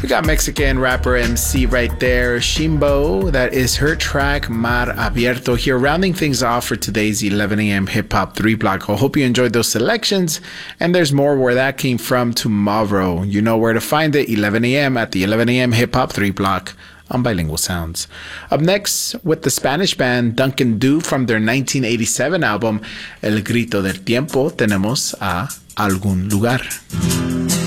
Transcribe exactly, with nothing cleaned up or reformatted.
We got Mexican rapper M C right there, Shimbo. That is her track, Mar Abierto, here, rounding things off for today's eleven a.m. Hip Hop three block. I hope you enjoyed those selections, and there's more where that came from tomorrow. You know where to find it, eleven a.m. at the eleven a.m. Hip Hop three block on Bilingual Sounds. Up next, with the Spanish band Duncan Du from their nineteen eighty-seven album El Grito del Tiempo, tenemos a Algún Lugar.